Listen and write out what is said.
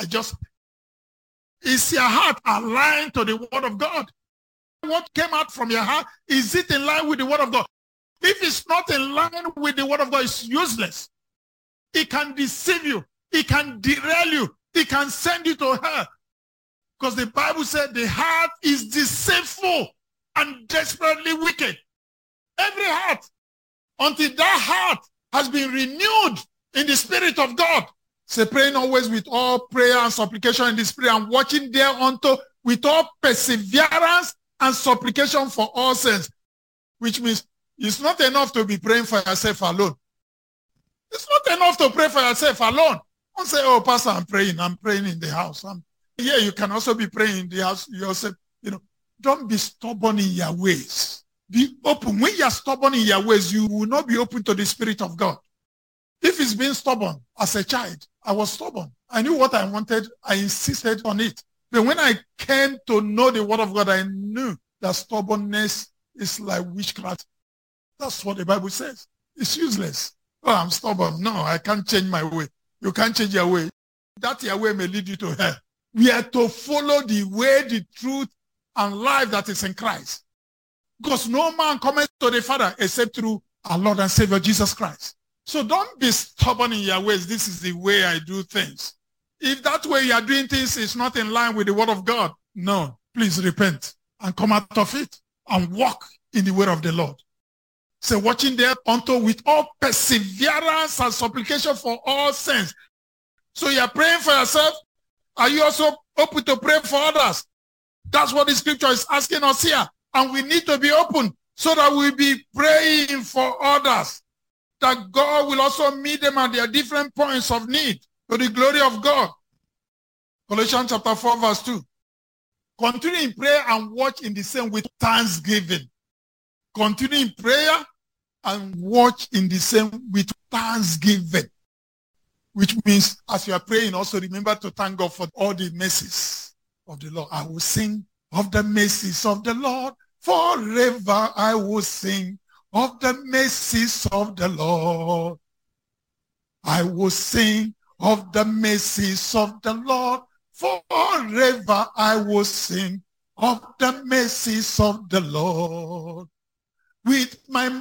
Is your heart aligned to the word of God? What came out from your heart, is it in line with the word of God? If it's not in line with the word of God, it's useless. It can deceive you. It can derail you. It can send you to hell. Because the Bible said the heart is deceitful and desperately wicked. Every heart, until that heart has been renewed in the Spirit of God. Say, praying always with all prayer and supplication in the Spirit, and watching thereunto with all perseverance and supplication for all saints. Which means it's not enough to be praying for yourself alone. It's not enough to pray for yourself alone. Don't say, oh, Pastor, I'm praying in the house. Yeah, you can also be praying in the house yourself. Don't be stubborn in your ways. Be open. When you're stubborn in your ways, you will not be open to the Spirit of God. If it's being stubborn, as a child, I was stubborn. I knew what I wanted. I insisted on it. But when I came to know the word of God, I knew that stubbornness is like witchcraft. That's what the Bible says. It's useless. Oh, I'm stubborn. No, I can't change my way. You can't change your way. That your way may lead you to hell. We are to follow the way, the truth, and life that is in Christ. Because no man comes to the Father except through our Lord and Savior Jesus Christ. So don't be stubborn in your ways. This is the way I do things. If that way you are doing things is not in line with the word of God, no, please repent and come out of it and walk in the way of the Lord. So watching thereunto with all perseverance and supplication for all saints. So you are praying for yourself. Are you also open to pray for others? That's what the scripture is asking us here. And we need to be open so that we'll be praying for others. That God will also meet them at their different points of need to the glory of God. Colossians chapter 4 verse 2. Continue in prayer and watch in the same with thanksgiving. Continue in prayer and watch in the same with thanksgiving. Which means as you are praying, also remember to thank God for all the mercies of the Lord. I will sing of the mercies of the Lord. Forever I will sing of the mercies of the Lord. I will sing of the mercies of the Lord. Forever I will sing of the mercies of the Lord. With my